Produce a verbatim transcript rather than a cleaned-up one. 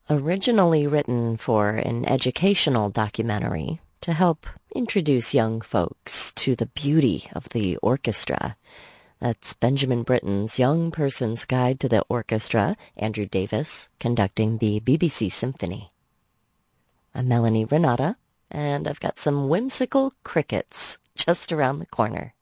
Originally written for an educational documentary to help introduce young folks to the beauty of the orchestra. That's Benjamin Britten's Young Person's Guide to the Orchestra, Andrew Davis conducting the B B C Symphony. I'm Melanie Renata, and I've got some whimsical crickets just around the corner.